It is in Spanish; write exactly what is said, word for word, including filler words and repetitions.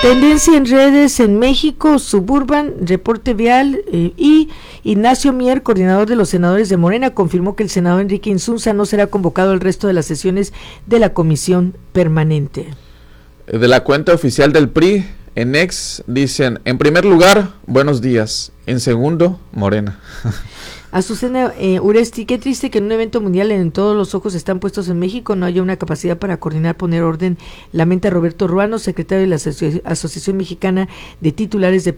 Tendencia en redes en México, Suburban, Reporte Vial eh, y Ignacio Mier, coordinador de los senadores de Morena, confirmó que el senador Enrique Insunza no será convocado al resto de las sesiones de la comisión permanente. De la cuenta oficial del P R I, en X, dicen, en primer lugar, buenos días, en segundo, Morena. Azucena eh, Uresti, qué triste que en un evento mundial en todos los ojos están puestos en México no haya una capacidad para coordinar, poner orden. Lamenta Roberto Ruano, secretario de la Asoci- Asociación Mexicana de Titulares de